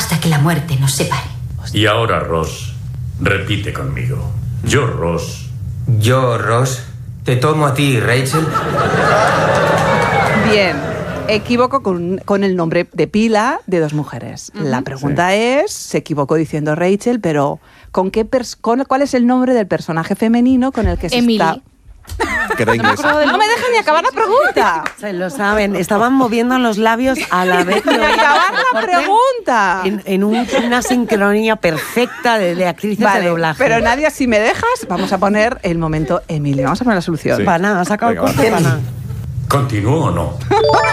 hasta que la muerte nos separe. Y ahora, Ross, repite conmigo. Yo, Ross. Yo, Ross. Te tomo a ti, Rachel. Bien. Equívoco con el nombre de pila de dos mujeres. La pregunta es, se equivocó diciendo Rachel, pero ¿cuál es el nombre del personaje femenino con el que se está...? Que era inglés. No me dejan ni acabar la pregunta. Se lo saben, estaban moviendo los labios a la vez. ¡Ni acabar la pregunta! En una sincronía perfecta de actrices de doblaje. Pero Nadia, si me dejas, vamos a poner el momento Emily. Vamos a poner la solución. Sí. Pana, ha sacado el corte, Pana. ¿Continúo o no?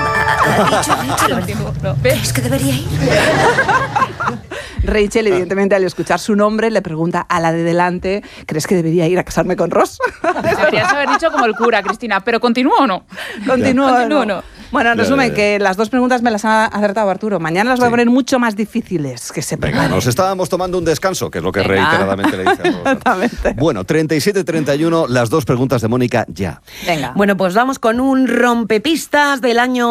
¿Crees que debería ir? Rachel, evidentemente, al escuchar su nombre, le pregunta a la de delante, ¿crees que debería ir a casarme con Ross? Deberías haber dicho como el cura, Cristina, ¿pero continúo o no? ¿Continúo o ¿Continúo o no? no? Bueno, en resumen, que las dos preguntas me las ha acertado Arturo. Mañana las voy a poner mucho más difíciles, que se Venga, preparen. nos estábamos tomando un descanso, que es lo que Venga. reiteradamente le dice a Rosa. Exactamente. Bueno, 37-31, las dos preguntas de Mónica ya. Venga. Bueno, pues vamos con un rompepistas del año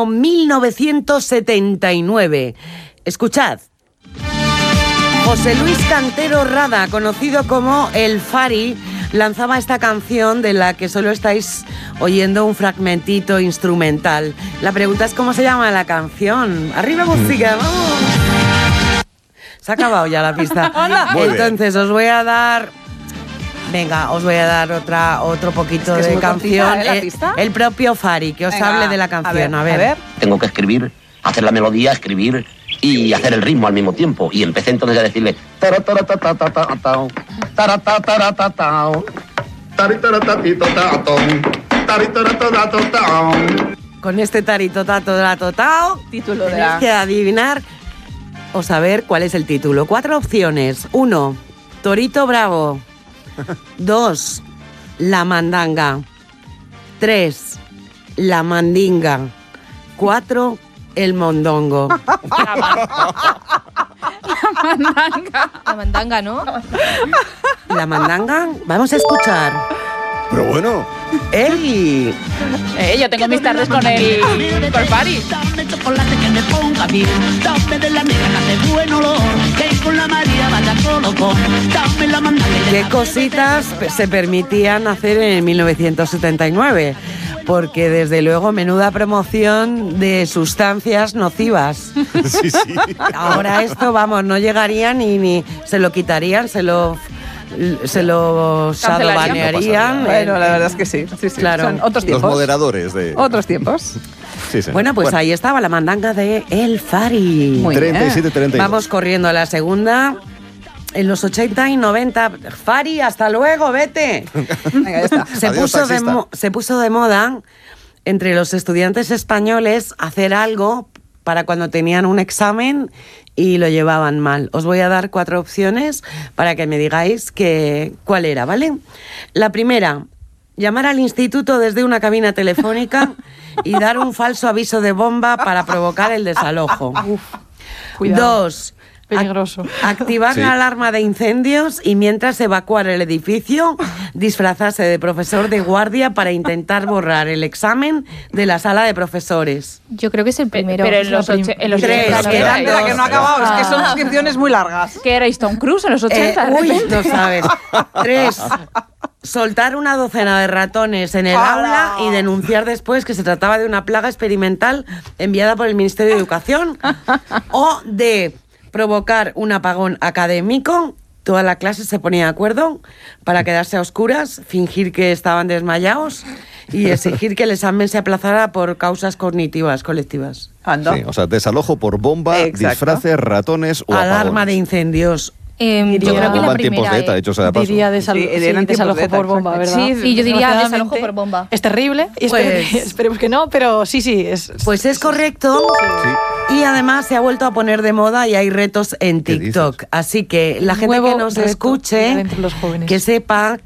1979. Escuchad. José Luis Cantero Rada, conocido como El Fari, lanzaba esta canción de la que solo estáis oyendo un fragmentito instrumental. La pregunta es ¿cómo se llama la canción? ¡Arriba música! ¡Vamos! Se ha acabado ya la pista. Muy bien. Entonces os voy a dar... Venga, os voy a dar otro poquito Es que es de muy canción. cortita, ¿eh, la pista? El propio Fari, que os Venga, hable de la canción. a ver. Tengo que escribir, hacer la melodía, escribir y hacer el ritmo al mismo tiempo. Y empecé entonces a decirle... Con este tarito tato tao, Título de tenéis la... que adivinar o saber cuál es el título. 4 opciones. 1, Torito Bravo. 2, La Mandanga. 3, La Mandinga. 4, El Mondongo. La mandanga, ¿no? La Mandanga, vamos a escuchar. Pero bueno, ¡Ey! Yo tengo mis tardes con el Fari. Dame chocolate que me ponga bien. Dame de la negra que hace buen olor. Que con la María vaya colocón. Dame la mandanga. ¿Qué cositas se permitían hacer en 1979? Porque desde luego menuda promoción de sustancias nocivas. sí. Ahora esto, vamos, no llegaría ni se lo quitarían, se lo shadowbanearían. Bueno, la verdad es que sí. Claro. Son otros Los tiempos. moderadores de... Otros tiempos. Sí, sí. Bueno, pues ahí estaba la mandanga de El Fari. Muy bien. 37-32. Vamos corriendo a la segunda. En los 80 y 90, Fari, hasta luego, vete. Venga, ya está. Adiós, taxista. Se puso de moda entre los estudiantes españoles hacer algo para cuando tenían un examen y lo llevaban mal. Os voy a dar 4 opciones para que me digáis cuál era, ¿vale? La primera, llamar al instituto desde una cabina telefónica y dar un falso aviso de bomba para provocar el desalojo. Cuidado. 2, Peligroso. activar Sí. la alarma de incendios y mientras evacuar el edificio, disfrazarse de profesor de guardia para intentar borrar el examen de la sala de profesores. Yo creo que es el primero. Pero es en los la 80, Tres, que eran Espera, que no ha acabado. Es que son Ah. descripciones muy largas. ¿Qué erais, Tom Cruise en los 80? Uy, no sabes. 3, soltar una docena de ratones en el ¡Hala! aula y denunciar después que se trataba de una plaga experimental enviada por el Ministerio de Educación. O D, provocar un apagón académico. Toda la clase se ponía de acuerdo para quedarse a oscuras, fingir que estaban desmayados y exigir que el examen se aplazara por causas cognitivas colectivas. Anda. Sí, o sea, desalojo por bomba, Exacto. disfraces, ratones o Alarma apagones. de incendios. Yo creo que Bomba la en tiempos primera. de ETA, dicho sea de paso. Diría Sí, eran tiempos desalojo de ETA, por bomba, exacto. ¿verdad? Sí, yo diría desgraciadamente desalojo por bomba. Es terrible y Pues- esperemos que no, pero sí. Pues es correcto. Sí. Y además se ha vuelto a poner de moda y hay retos en ¿Qué TikTok. dices? Así que la gente Nuevo que nos reto escuche, entre los jóvenes. que sepa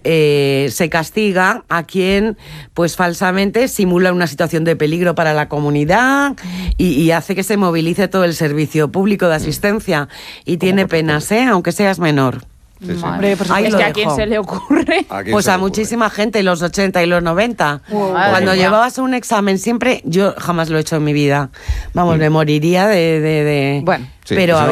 que se castiga a quien pues falsamente simula una situación de peligro para la comunidad y hace que se movilice todo el servicio público de asistencia. Y tiene penas, aunque seas menor. Sí, sí. Hombre, por Ahí Es lo que a dejo. quién se le ocurre. ¿A quién Pues se a le ocurre? muchísima gente en los 80 y los 90. Cuando Madre mía. llevabas un examen siempre, yo jamás lo he hecho en mi vida. Vamos, me moriría de Bueno, sí, pero pues a